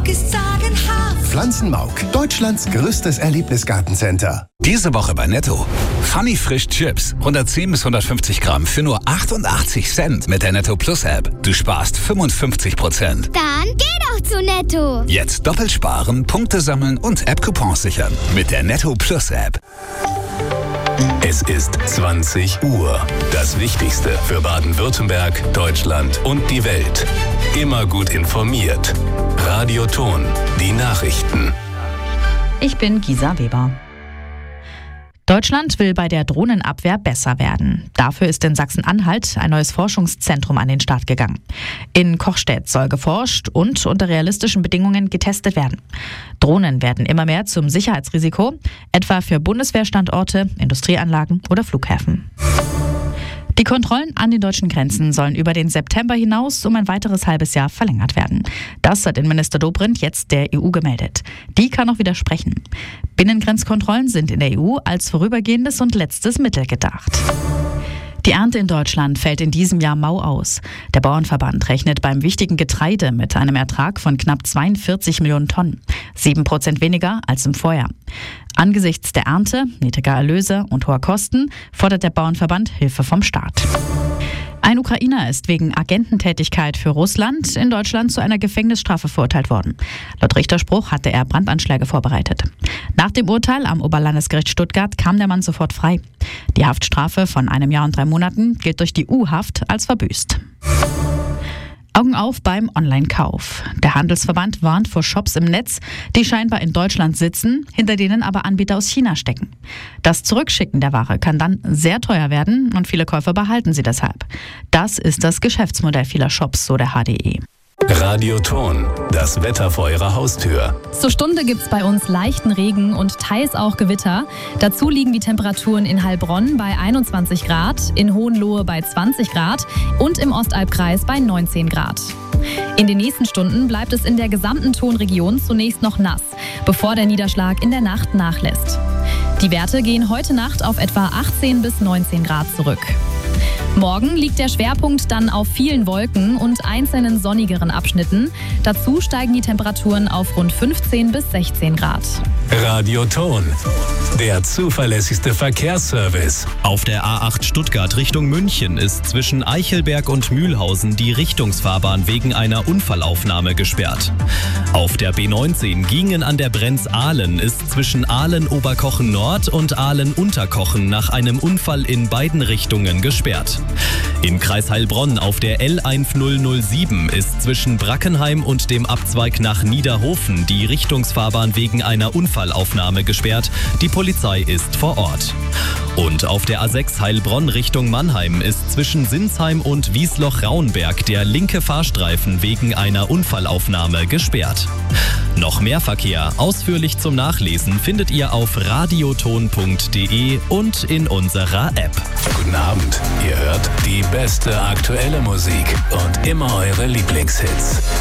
Pflanzenmauk ist sagenhaft. Pflanzenmauk, Deutschlands größtes Erlebnisgartencenter. Diese Woche bei Netto. Funny Frisch Chips. 110 bis 150 Gramm für nur 88 Cent mit der Netto Plus App. Du sparst 55%. Dann geh doch zu Netto. Jetzt doppelt sparen, Punkte sammeln und App-Coupons sichern. Mit der Netto Plus App. Es ist 20 Uhr. Das Wichtigste für Baden-Württemberg, Deutschland und die Welt. Immer gut informiert. Radio Ton, die Nachrichten. Ich bin Gisa Weber. Deutschland will bei der Drohnenabwehr besser werden. Dafür ist in Sachsen-Anhalt ein neues Forschungszentrum an den Start gegangen. In Kochstedt soll geforscht und unter realistischen Bedingungen getestet werden. Drohnen werden immer mehr zum Sicherheitsrisiko, etwa für Bundeswehrstandorte, Industrieanlagen oder Flughäfen. Die Kontrollen an den deutschen Grenzen sollen über den September hinaus um ein weiteres halbes Jahr verlängert werden. Das hat Innenminister Dobrindt jetzt der EU gemeldet. Die kann auch widersprechen. Binnengrenzkontrollen sind in der EU als vorübergehendes und letztes Mittel gedacht. Die Ernte in Deutschland fällt in diesem Jahr mau aus. Der Bauernverband rechnet beim wichtigen Getreide mit einem Ertrag von knapp 42 Millionen Tonnen. 7% weniger als im Vorjahr. Angesichts der Ernte, niedriger Erlöse und hoher Kosten fordert der Bauernverband Hilfe vom Staat. Ein Ukrainer ist wegen Agententätigkeit für Russland in Deutschland zu einer Gefängnisstrafe verurteilt worden. Laut Richterspruch hatte er Brandanschläge vorbereitet. Nach dem Urteil am Oberlandesgericht Stuttgart kam der Mann sofort frei. Die Haftstrafe von 1 Jahr und 3 Monaten gilt durch die U-Haft als verbüßt. Augen auf beim Online-Kauf. Der Handelsverband warnt vor Shops im Netz, die scheinbar in Deutschland sitzen, hinter denen aber Anbieter aus China stecken. Das Zurückschicken der Ware kann dann sehr teuer werden und viele Käufer behalten sie deshalb. Das ist das Geschäftsmodell vieler Shops, so der HDE. Radio Ton, das Wetter vor Ihrer Haustür. Zur Stunde gibt's bei uns leichten Regen und teils auch Gewitter. Dazu liegen die Temperaturen in Heilbronn bei 21 Grad, in Hohenlohe bei 20 Grad und im Ostalbkreis bei 19 Grad. In den nächsten Stunden bleibt es in der gesamten Tonregion zunächst noch nass, bevor der Niederschlag in der Nacht nachlässt. Die Werte gehen heute Nacht auf etwa 18 bis 19 Grad zurück. Morgen liegt der Schwerpunkt dann auf vielen Wolken und einzelnen sonnigeren Abschnitten. Dazu steigen die Temperaturen auf rund 15 bis 16 Grad. Radio Ton, der zuverlässigste Verkehrsservice. Auf der A8 Stuttgart Richtung München ist zwischen Eichelberg und Mühlhausen die Richtungsfahrbahn wegen einer Unfallaufnahme gesperrt. Auf der B19 Giengen an der Brenz-Ahlen ist zwischen Ahlen-Oberkochen Nord und Ahlen-Unterkochen nach einem Unfall in beiden Richtungen gesperrt. Im Kreis Heilbronn auf der L1007 ist zwischen Brackenheim und dem Abzweig nach Niederhofen die Richtungsfahrbahn wegen einer Unfallaufnahme gesperrt. Die Polizei ist vor Ort. Und auf der A6 Heilbronn Richtung Mannheim ist zwischen Sinsheim und Wiesloch-Raunberg der linke Fahrstreifen wegen einer Unfallaufnahme gesperrt. Noch mehr Verkehr ausführlich zum Nachlesen findet ihr auf radioton.de und in unserer App. Guten Abend, ihr hört die beste aktuelle Musik und immer eure Lieblingshits.